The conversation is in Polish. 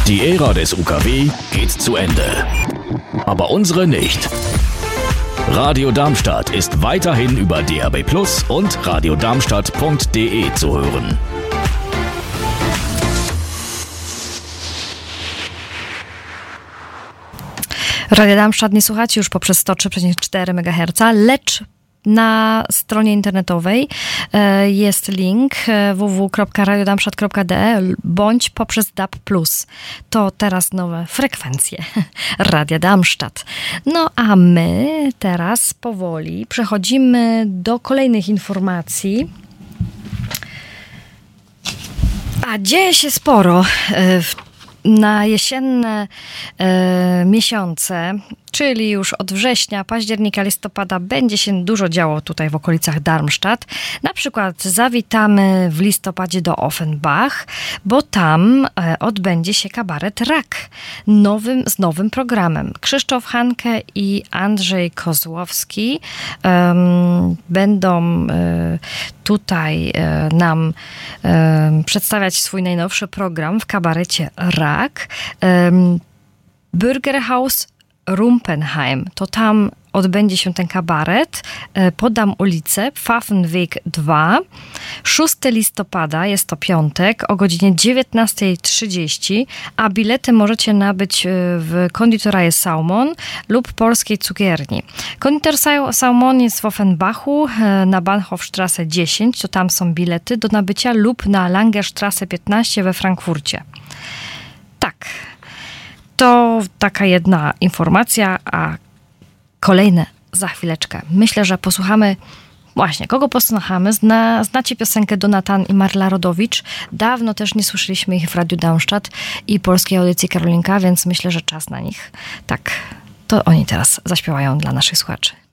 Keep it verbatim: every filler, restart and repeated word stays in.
Die Ära des U K W geht zu Ende. Aber unsere nicht. Radio Darmstadt ist weiterhin über D A B Plus und radiodarmstadt punkt de zu hören. Radio Darmstadt nie słuchacie już poprzez sto trzy przecinek cztery megaherca, lecz na stronie internetowej jest link w w w kropka radiodarmstadt kropka de bądź poprzez D A B plus. To teraz nowe frekwencje Radia Darmstadt. No a my teraz powoli przechodzimy do kolejnych informacji. A dzieje się sporo w na jesienne e, miesiące, czyli już od września, października, listopada będzie się dużo działo tutaj w okolicach Darmstadt. Na przykład zawitamy w listopadzie do Offenbach, bo tam e, odbędzie się kabaret Rak nowym, z nowym programem. Krzysztof Hanke i Andrzej Kozłowski um, będą e, tutaj e, nam e, przedstawiać swój najnowszy program w kabarecie Rak. E, Bürgerhaus Rumpenheim. To tam odbędzie się ten kabaret. Podam ulicę, Pfaffenweg dwa. szóstego listopada, jest to piątek, o godzinie dziewiętnasta trzydzieści, a bilety możecie nabyć w Konditoraje Saumon lub Polskiej Cukierni. Konditor Saumon jest w Offenbachu na Bahnhofstrasse dziesięć, to tam są bilety do nabycia, lub na Langerstrasse piętnaście we Frankfurcie. Tak. To taka jedna informacja, a kolejne za chwileczkę. Myślę, że posłuchamy, właśnie, kogo posłuchamy? Zna, znacie piosenkę Donatan i Marla Rodowicz. Dawno też nie słyszeliśmy ich w Radiu Darmstadt i polskiej audycji Karolinka, więc myślę, że czas na nich. Tak, to oni teraz zaśpiewają dla naszych słuchaczy.